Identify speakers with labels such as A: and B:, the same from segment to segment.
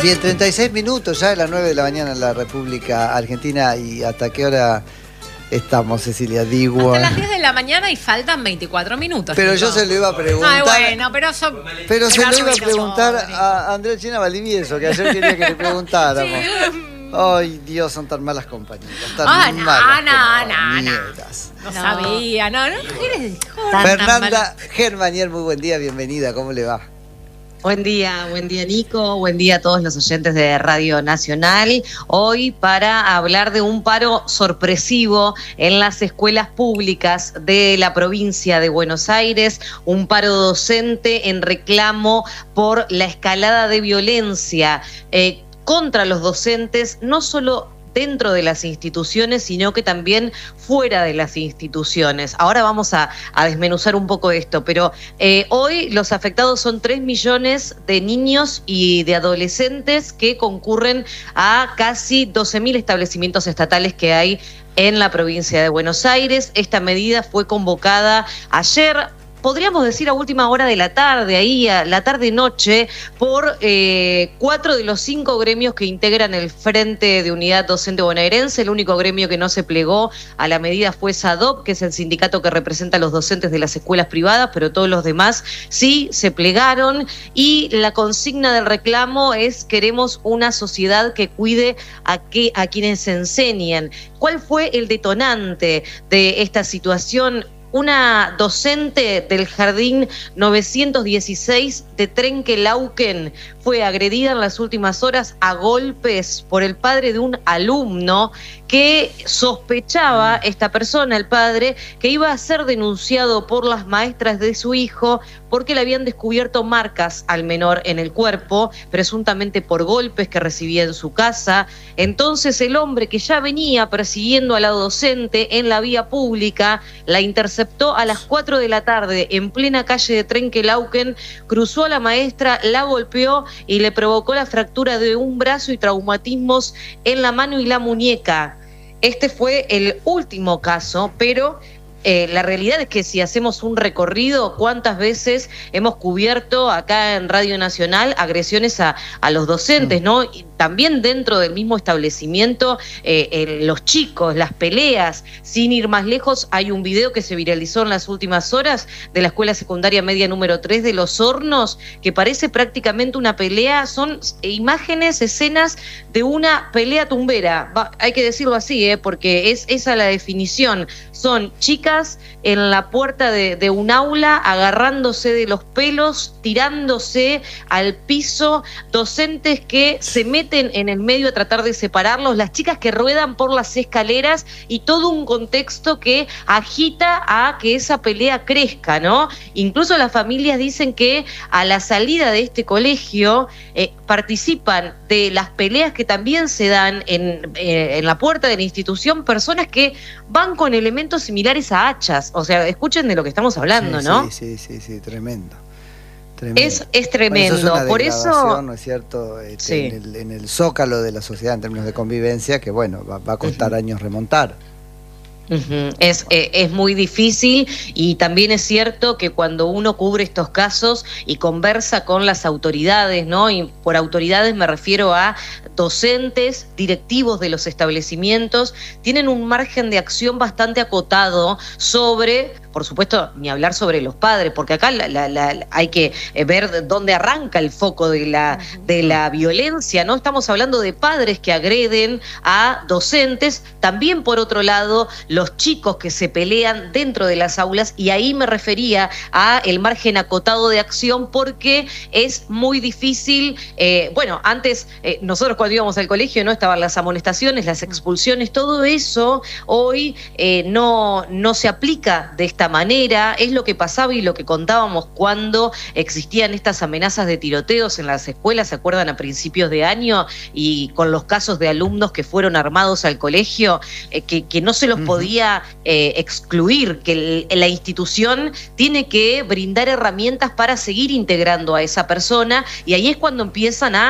A: Bien, 36 minutos ya de las 9 de la mañana en la República Argentina. ¿Y hasta qué hora estamos, Cecilia? Digo.
B: Hasta las 10 de la mañana y faltan 24 minutos.
A: Pero yo se lo iba a preguntar.
B: Ay, bueno, pero se
A: lo iba a preguntar a Andrea China Valdivieso, que ayer quería que le preguntáramos.
B: Sí.
A: Ay, Dios, son tan malas compañeras. Tan malas.
B: No sabía, no eres
A: Fernanda Germanier, muy buen día, bienvenida, ¿cómo le va?
C: Buen día Nico, buen día a todos los oyentes de Radio Nacional. Hoy para hablar de un paro sorpresivo en las escuelas públicas de la provincia de Buenos Aires, un paro docente en reclamo por la escalada de violencia contra los docentes, no solo dentro de las instituciones, sino que también fuera de las instituciones. Ahora vamos a desmenuzar un poco esto, pero hoy los afectados son 3 millones de niños y de adolescentes que concurren a casi 12.000 establecimientos estatales que hay en la provincia de Buenos Aires. Esta medida fue convocada ayer, podríamos decir a última hora de la tarde, ahí a la tarde-noche, por 4 de los 5 gremios que integran el Frente de Unidad Docente Bonaerense. El único gremio que no se plegó a la medida fue SADOP, que es el sindicato que representa a los docentes de las escuelas privadas, pero todos los demás sí se plegaron. Y la consigna del reclamo es: queremos una sociedad que cuide a quienes enseñan. ¿Cuál fue el detonante de esta situación? Una docente del Jardín 916 de Trenquelauquen fue agredida en las últimas horas a golpes por el padre de un alumno que sospechaba, esta persona, el padre, que iba a ser denunciado por las maestras de su hijo porque le habían descubierto marcas al menor en el cuerpo, presuntamente por golpes que recibía en su casa. Entonces el hombre, que ya venía persiguiendo a la docente en la vía pública, la interceptó a las 4 de la tarde en plena calle de Trenquelauquen, cruzó a la maestra, la golpeó y le provocó la fractura de un brazo y traumatismos en la mano y la muñeca. Este fue el último caso, pero la realidad es que si hacemos un recorrido, ¿cuántas veces hemos cubierto acá en Radio Nacional agresiones a los docentes, ¿no? Y también dentro del mismo establecimiento, los chicos, las peleas. Sin ir más lejos, hay un video que se viralizó en las últimas horas de la Escuela Secundaria Media número 3 de Los Hornos, que parece prácticamente una pelea. Son imágenes, escenas de una pelea tumbera. Hay que decirlo así, porque es esa la definición. Son chicas en la puerta de un aula agarrándose de los pelos, tirándose al piso, docentes que se meten en el medio a tratar de separarlos, las chicas que ruedan por las escaleras, y todo un contexto que agita a que esa pelea crezca, ¿no? Incluso las familias dicen que a la salida de este colegio participan de las peleas que también se dan en la puerta de la institución personas que van con elementos similares a hachas. O sea, escuchen de lo que estamos hablando,
A: sí,
C: ¿no?
A: Sí, tremendo.
C: Es tremendo.
A: Bueno, eso es una
C: por eso,
A: ¿no es cierto?
C: Sí.
A: En el zócalo de la sociedad en términos de convivencia, que bueno, va a costar años remontar.
C: Es muy difícil, y también es cierto que cuando uno cubre estos casos y conversa con las autoridades, ¿no? Y por autoridades me refiero a docentes, directivos de los establecimientos, tienen un margen de acción bastante acotado sobre, por supuesto, ni hablar sobre los padres, porque acá hay que ver dónde arranca el foco de la violencia, ¿no? Estamos hablando de padres que agreden a docentes, también por otro lado los chicos que se pelean dentro de las aulas, y ahí me refería a el margen acotado de acción, porque es muy difícil. Bueno, antes nosotros cuando íbamos al colegio no estaban las amonestaciones, las expulsiones, todo eso hoy no se aplica de esta manera. Es lo que pasaba y lo que contábamos cuando existían estas amenazas de tiroteos en las escuelas, ¿se acuerdan? A principios de año, y con los casos de alumnos que fueron armados al colegio, que no se los podía excluir, que la institución tiene que brindar herramientas para seguir integrando a esa persona, y ahí es cuando empiezan a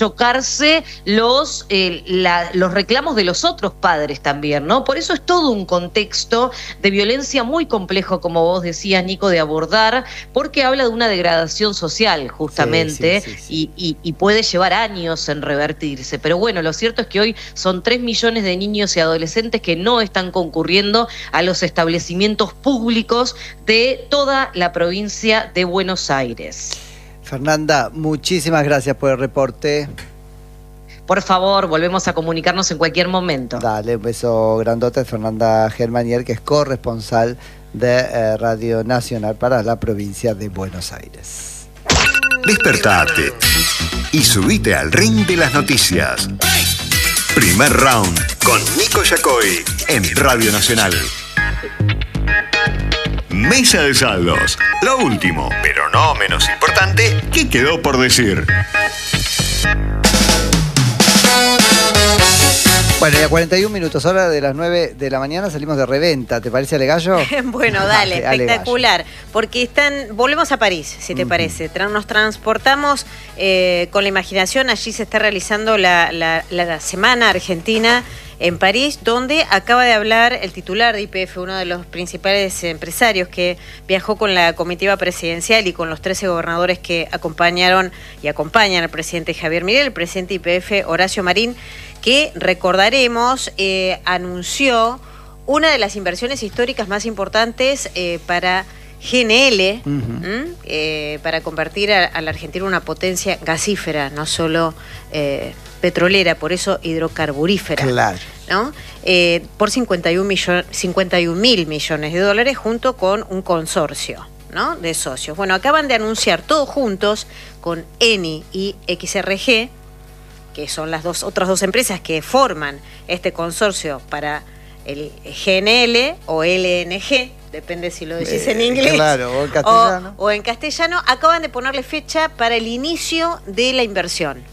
C: chocarse los reclamos de los otros padres también, ¿no? Por eso es todo un contexto de violencia muy complejo, como vos decías, Nico, de abordar, porque habla de una degradación social, justamente, sí. Y puede llevar años en revertirse. Pero bueno, lo cierto es que hoy son 3 millones de niños y adolescentes que no están concurriendo a los establecimientos públicos de toda la provincia de Buenos Aires.
A: Fernanda, muchísimas gracias por el reporte.
C: Por favor, volvemos a comunicarnos en cualquier momento.
A: Dale, un beso grandote a Fernanda Germanier, que es corresponsal de Radio Nacional para la provincia de Buenos Aires.
D: Despertate y subite al ring de las noticias. Primer round con Nico Yacoy en Radio Nacional. Mesa de saldos. Lo último, pero no menos importante, ¿qué quedó por decir?
A: Bueno, y a 41 minutos, hora de las 9 de la mañana, salimos de reventa. ¿Te parece, Ale Gallo?
E: Bueno, dale, espectacular. Porque volvemos a París, si te parece. Nos transportamos con la imaginación. Allí se está realizando la Semana Argentina en París, donde acaba de hablar el titular de YPF, uno de los principales empresarios que viajó con la comitiva presidencial y con los 13 gobernadores que acompañaron y acompañan al presidente Javier Milei, el presidente YPF, Horacio Marín, que recordaremos anunció una de las inversiones históricas más importantes para GNL, para convertir a la Argentina en una potencia gasífera, no solo petrolera, por eso hidrocarburífera.
A: Claro.
E: ¿No? Por 51 mil millones de dólares junto con un consorcio, ¿no?, de socios. Bueno, acaban de anunciar todos juntos con Eni y XRG, que son las otras dos empresas que forman este consorcio para el GNL o LNG, depende si lo decís en inglés,
A: claro, o en castellano.
E: O en castellano, acaban de ponerle fecha para el inicio de la inversión.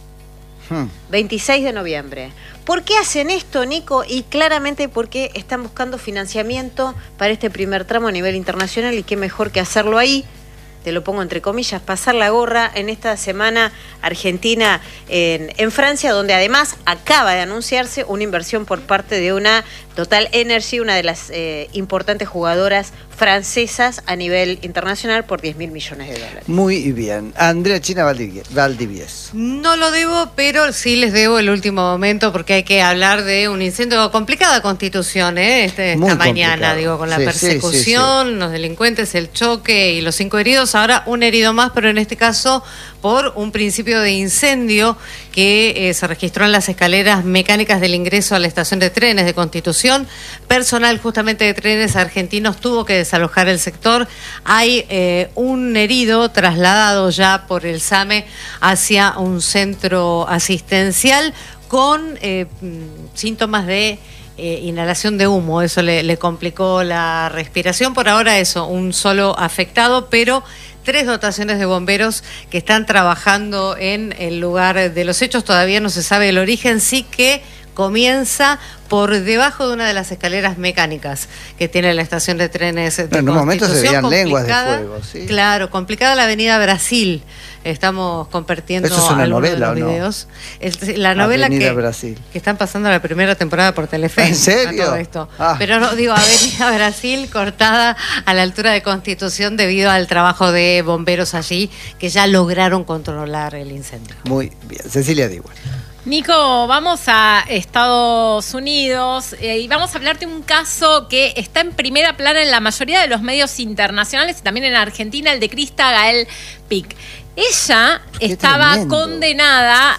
E: 26 de noviembre. ¿Por qué hacen esto, Nico? Y claramente porque están buscando financiamiento para este primer tramo a nivel internacional, y qué mejor que hacerlo ahí, te lo pongo entre comillas, pasar la gorra en esta Semana Argentina en Francia, donde además acaba de anunciarse una inversión por parte de una Total Energy, una de las importantes jugadoras francesas a nivel internacional, por 10 mil millones de dólares.
A: Muy bien. Andrea China Valdivieso.
B: No lo debo, pero sí les debo el último momento, porque hay que hablar de un incendio. Complicada Constitución, esta mañana, digo, con la persecución, los delincuentes, el choque y los 5 heridos. Ahora un herido más, pero en este caso por un principio de incendio que se registró en las escaleras mecánicas del ingreso a la estación de trenes de Constitución. Personal justamente de Trenes Argentinos tuvo que desalojar el sector. Hay un herido trasladado ya por el SAME hacia un centro asistencial con síntomas de inhalación de humo. Eso le complicó la respiración. Por ahora eso, un solo afectado, pero 3 dotaciones de bomberos que están trabajando en el lugar de los hechos. Todavía no se sabe el origen, sí que comienza por debajo de una de las escaleras mecánicas que tiene la estación de trenes de Constitución.
A: En un momento se veían lenguas de fuego, ¿sí?
B: Claro, complicada la avenida Brasil. Estamos compartiendo
A: ¿eso es una novela
B: de los videos. La novela que están pasando la primera temporada por Telefe.
A: ¿En serio?
B: Todo esto. Pero no, digo, Avenida Brasil cortada a la altura de Constitución debido al trabajo de bomberos allí, que ya lograron controlar el incendio.
A: Muy bien. Cecilia Diwan.
B: Nico, vamos a Estados Unidos y vamos a hablar de un caso que está en primera plana en la mayoría de los medios internacionales y también en Argentina, el de Krista Gael Pic. Ella estaba condenada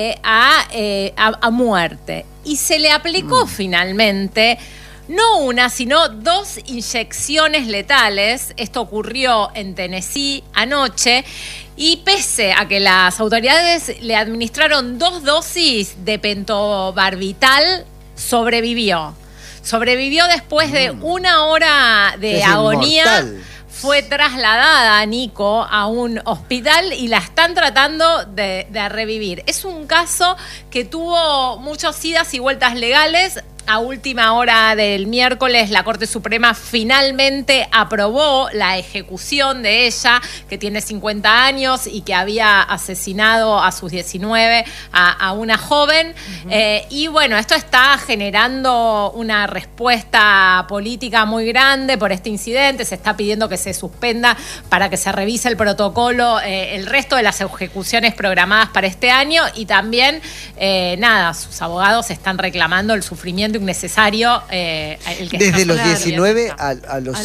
B: a muerte y se le aplicó finalmente no una, sino 2 inyecciones letales. Esto ocurrió en Tennessee anoche. Y pese a que las autoridades le administraron 2 dosis de pentobarbital, sobrevivió. Sobrevivió después de 1 hora de agonía. Inmortal. Fue trasladada, Nico, a un hospital y la están tratando de revivir. Es un caso que tuvo muchas idas y vueltas legales.
F: a última hora del miércoles, la Corte Suprema finalmente aprobó la ejecución de ella, que tiene 50 años y que había asesinado a sus 19 a una joven. Y bueno, esto está generando una respuesta política muy grande por este incidente. Se está pidiendo que se suspenda para que se revise el protocolo, el resto de las ejecuciones programadas para este año. Y también, sus abogados están reclamando el sufrimiento innecesario.
A: Desde los 19 a los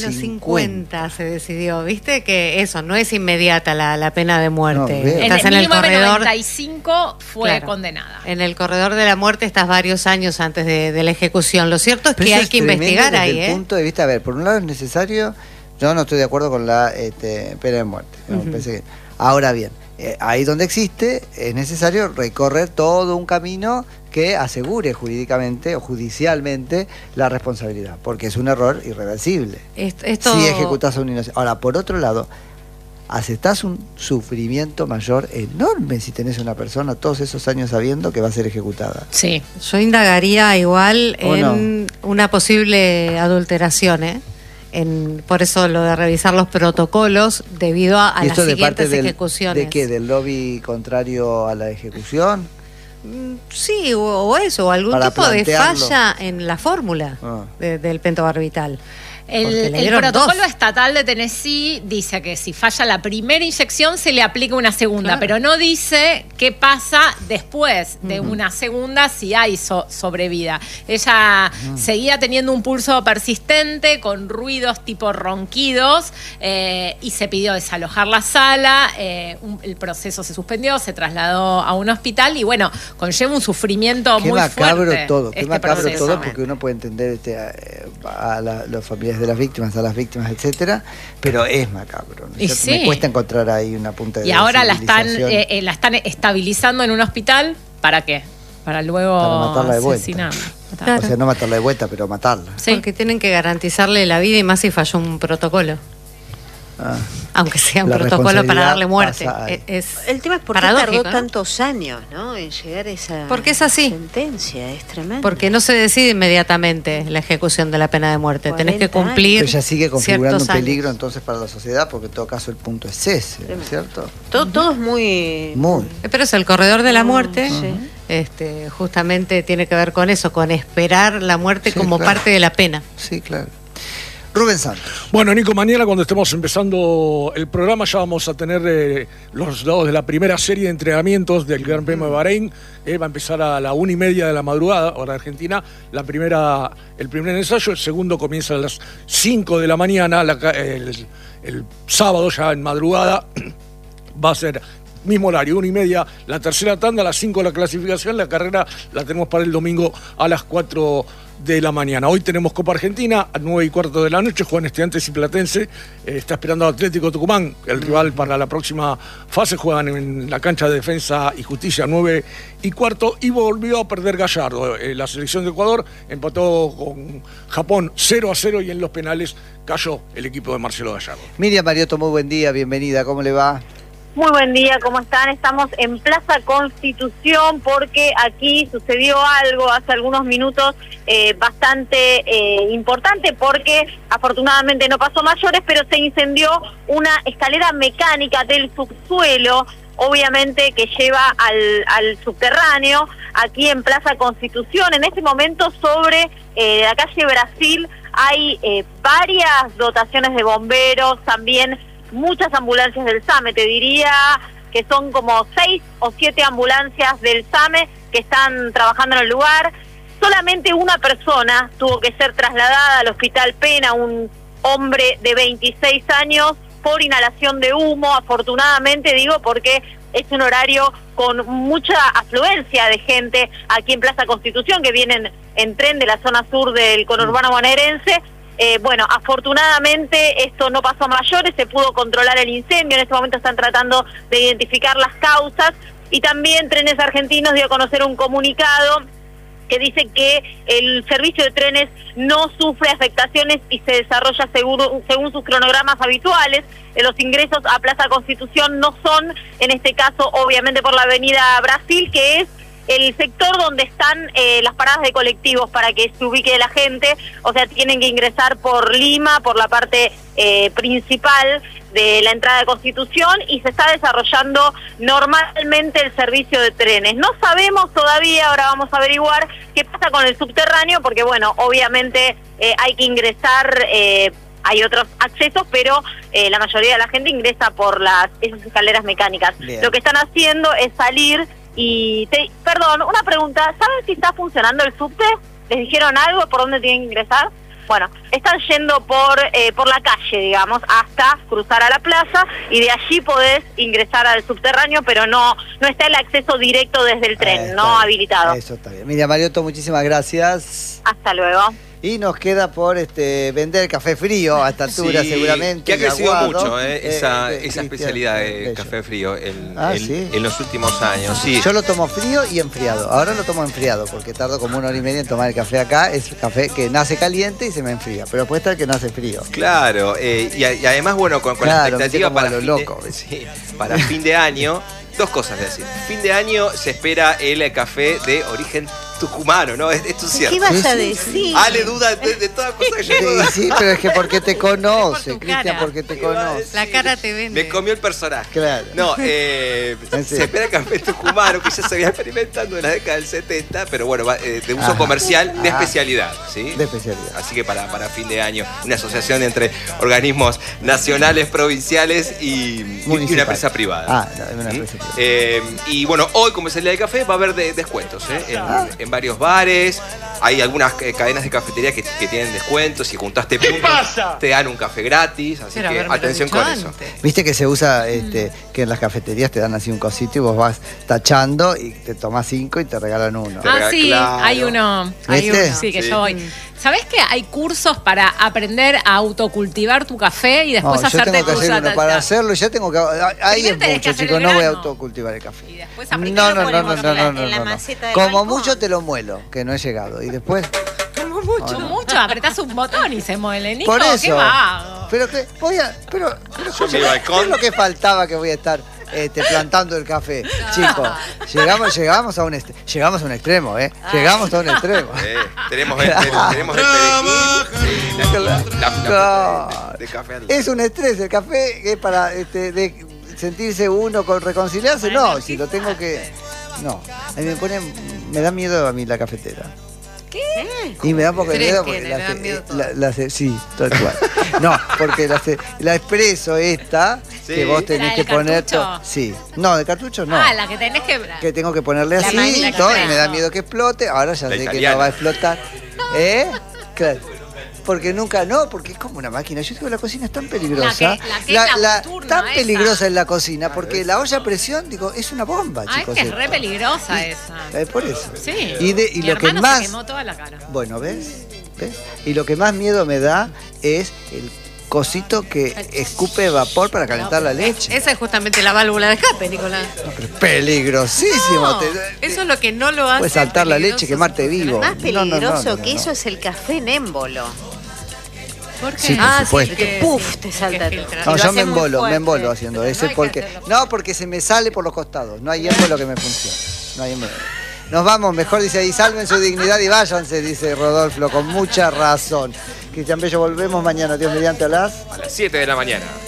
A: 50
B: se decidió, viste que eso no es inmediata la pena de muerte.
F: No,
B: estás en el corredor
F: 95 fue condenada.
B: En el corredor de la muerte estás varios años antes de la ejecución. Lo cierto es que hay que investigar ahí.
A: Desde el punto de vista, a ver, por un lado es necesario, yo no estoy de acuerdo con la pena de muerte. Ahora bien, ahí donde existe, es necesario recorrer todo un camino que asegure jurídicamente o judicialmente la responsabilidad, porque es un error irreversible. Si ejecutas a un inocente. Ahora, por otro lado, aceptás un sufrimiento mayor enorme si tenés una persona todos esos años sabiendo que va a ser ejecutada.
B: Sí, yo indagaría igual en una posible adulteración, por eso lo de revisar los protocolos debido a las siguientes ejecuciones.
A: ¿De qué? ¿Del lobby contrario a la ejecución?
B: Sí, o eso, o algún tipo de falla en la fórmula del pentobarbital.
F: El protocolo estatal de Tennessee dice que si falla la primera inyección se le aplica una segunda, pero no dice qué pasa después de una segunda si hay sobrevida. Ella seguía teniendo un pulso persistente con ruidos tipo ronquidos y se pidió desalojar la sala. El proceso se suspendió, se trasladó a un hospital y bueno, conlleva un sufrimiento muy fuerte.
A: Qué macabro todo, porque uno puede entender a los familiares de las víctimas, a las víctimas, etcétera, pero es macabro, ¿no? Me cuesta encontrar ahí una punta de
F: y ahora la están estabilizando en un hospital. ¿Para qué? Para luego asesinarla.
A: O sea, no matarla de vuelta, pero matarla.
B: Sí, porque tienen que garantizarle la vida y más si falló un protocolo. Aunque sea un protocolo para darle muerte.
E: El tema es por qué tardó tantos años, ¿no? En llegar a esa
B: porque es así.
E: Sentencia, es tremendo.
B: Porque no se decide inmediatamente la ejecución de la pena de muerte. Tenés que cumplir.
A: Pero ya sigue configurando un peligro entonces para la sociedad, porque en todo caso el punto es ese, ¿no es cierto?
E: Todo es muy.
B: Pero es el corredor de la muerte. Justamente tiene que ver con eso, con esperar la muerte como parte de la pena.
A: Sí, claro. Rubén Santos.
G: Bueno, Nico, mañana cuando estemos empezando el programa ya vamos a tener los resultados de la primera serie de entrenamientos del Gran Premio de Bahrein. Va a empezar a la 1:30 de la madrugada, hora argentina. El primer ensayo, el segundo comienza a las 5 de la mañana. El sábado ya en madrugada va a ser mismo horario, 1:30, la tercera tanda, a las 5 la clasificación. La carrera la tenemos para el domingo a las 4 de la mañana. Hoy tenemos Copa Argentina a 9:15 de la noche. Juegan Estudiantes y Platense. Está esperando a Atlético Tucumán, el rival para la próxima fase. Juegan en la cancha de Defensa y Justicia 9:15. Y volvió a perder Gallardo. La selección de Ecuador empató con Japón 0-0 y en los penales cayó el equipo de Marcelo Gallardo.
A: Miriam Mariotto, muy buen día, bienvenida, ¿cómo le va?
H: Muy buen día, ¿cómo están? Estamos en Plaza Constitución porque aquí sucedió algo hace algunos minutos bastante importante, porque afortunadamente no pasó mayores, pero se incendió una escalera mecánica del subsuelo, obviamente que lleva al subterráneo, aquí en Plaza Constitución. En este momento sobre la calle Brasil hay varias dotaciones de bomberos, también muchas ambulancias del SAME, te diría que son como 6 o 7 ambulancias del SAME que están trabajando en el lugar. Solamente una persona tuvo que ser trasladada al Hospital Pena, un hombre de 26 años, por inhalación de humo, afortunadamente digo, porque es un horario con mucha afluencia de gente aquí en Plaza Constitución, que vienen en tren de la zona sur del conurbano bonaerense. Bueno, afortunadamente esto no pasó a mayores, se pudo controlar el incendio. En este momento están tratando de identificar las causas, y también Trenes Argentinos dio a conocer un comunicado que dice que el servicio de trenes no sufre afectaciones y se desarrolla según sus cronogramas habituales. Los ingresos a Plaza Constitución no son, en este caso, obviamente por la avenida Brasil, que es el sector donde están las paradas de colectivos para que se ubique la gente, o sea, tienen que ingresar por Lima, por la parte principal de la entrada de Constitución, y se está desarrollando normalmente el servicio de trenes. No sabemos todavía, ahora vamos a averiguar qué pasa con el subterráneo, porque bueno, obviamente hay que ingresar, hay otros accesos, pero la mayoría de la gente ingresa por esas escaleras mecánicas. Bien. Lo que están haciendo es salir y... Perdón, una pregunta, ¿saben si está funcionando el subte? ¿Les dijeron algo por dónde tienen que ingresar? Bueno, están yendo por la calle, digamos, hasta cruzar a la plaza, y de allí podés ingresar al subterráneo, pero no está el acceso directo desde el tren, no bien. Habilitado.
A: Eso está bien. Miriam Mariotto, muchísimas gracias.
H: Hasta luego.
A: Y nos queda por vender café frío a esta altura, seguramente.
I: Que ha crecido mucho esa especialidad de café frío en los últimos años. Sí.
A: Yo lo tomo frío y enfriado. Ahora lo tomo enfriado porque tardo como 1 hora y media en tomar el café acá. Es café que nace caliente y se me enfría. Pero puede estar que nace frío.
I: Claro, y además, bueno, con la expectativa para fin de año. Dos cosas de decir. Fin de año se espera el café de origen tucumano, ¿no? Esto es cierto.
E: ¿Qué vas a decir?
I: Ale duda de todas cosas que yo dudo.
A: Sí, pero es que porque te conoce, Cristian, porque te conoce.
B: La cara te vende.
I: Me comió el personaje.
A: Claro.
I: No, se espera el café tucumano, que ya se había experimentando en la década del 70, pero bueno, de uso comercial, de especialidad, ¿sí?
A: De especialidad.
I: Así que para fin de año, una asociación entre organismos nacionales, provinciales y una empresa privada.
A: Una empresa privada.
I: Y bueno, hoy, como es el día del café, va a haber descuentos, en varios bares. Hay algunas cadenas de cafetería que tienen descuentos. Si juntaste puntos, te dan un café gratis. Así que atención con eso.
A: Viste que se usa que en las cafeterías te dan así un cosito y vos vas tachando y te tomás 5 y te regalan 1.
F: Sí, claro. Hay uno. Sí, que yo voy. ¿Sabés que hay cursos para aprender a autocultivar tu café y después hacerte
A: yo tengo que hacer uno para hacerlo, ya tengo que... Ahí es mucho, chicos, no voy a autocultivar el café.
E: Y después
A: No.
E: en la maceta del
A: Como
E: balcón.
A: mucho te lo muelo, que no he llegado. Y después...
F: Mucho, apretás un botón y se muele, Nico.
A: Por eso.
F: ¿Qué vago?
A: Pero que voy a... Pero
I: mi balcón.
A: ¿qué es lo que faltaba que voy a estar plantando el café? Chicos, llegamos a un extremo, Llegamos a un extremo.
I: Tenemos el de café.
A: Es un estrés el café, que es para de sentirse uno con reconciliarse. No, si lo tengo que... No, a mí me da miedo a mí la cafetera.
E: ¿Qué?
A: Y me da un poco de miedo porque sí, tal cual. No, porque la expreso esta, que vos tenés que poner todo. Sí. No, de cartucho no.
F: La que tenés
A: que tengo que ponerle así y todo, y me da miedo que explote. Ahora ya sé que no va a explotar. Claro. Porque nunca, porque es como una máquina. Yo digo, la cocina es tan peligrosa. Tan peligrosa es la cocina, porque la olla a presión, es una bomba, chicos.
F: Es que es re peligrosa esa.
A: Por eso.
F: Sí.
A: Y lo que más...
F: se quemó toda la cara.
A: Bueno, ¿ves? Y lo que más miedo me da es el cosito que escupe vapor para calentar la leche.
B: Esa es justamente la válvula de escape, Nicolás.
A: No, pero es peligrosísimo.
B: Eso es lo que no lo hace.
A: Puedes saltar la leche, quemarte vivo.
E: Más peligroso que eso es el café en émbolo.
B: ¿Por qué?
A: Sí, por supuesto.
E: Que puff, te salta todo.
A: No, yo me embolo haciendo ese porque... No, porque se me sale por los costados. No hay émbolo que me funcione. No hay émbolo. Nos vamos, mejor dice ahí, salven su dignidad y váyanse, dice Rodolfo, con mucha razón. Cristian Bello, volvemos mañana, Dios mediante, a las
I: 7 de la mañana.